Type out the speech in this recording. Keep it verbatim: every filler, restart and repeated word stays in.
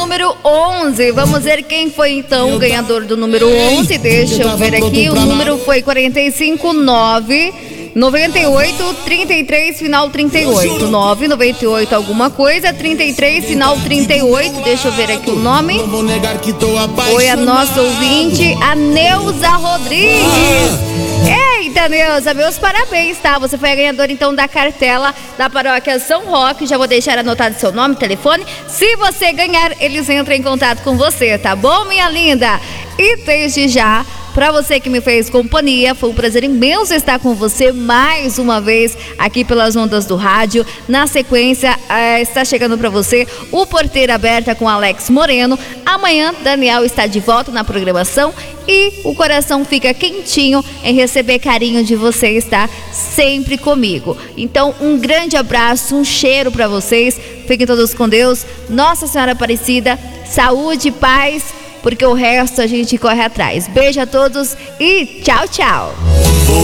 número onze. Vamos ver quem foi então o ganhador do número onze. Deixa eu ver aqui. O número foi quarenta e cinco, nove, noventa e oito, trinta e três, final trinta e oito. nove, noventa e oito alguma coisa, trinta e três, final trinta e oito. Deixa eu ver aqui o nome. Foi a nossa ouvinte, a Neuza Rodrigues. Eita, Neuza, meus parabéns, tá? Você foi a ganhadora, então, da cartela da paróquia São Roque. Já vou deixar anotado seu nome, telefone. Se você ganhar, eles entram em contato com você, tá bom, minha linda? E desde já, para você que me fez companhia, foi um prazer imenso estar com você mais uma vez aqui pelas ondas do rádio. Na sequência, eh, está chegando para você o Porteira Aberta com Alex Moreno. Amanhã, Daniel está de volta na programação e o coração fica quentinho em receber carinho de você estar sempre comigo. Então, um grande abraço, um cheiro para vocês. Fiquem todos com Deus. Nossa Senhora Aparecida, saúde, paz, porque o resto a gente corre atrás. Beijo a todos e tchau, tchau.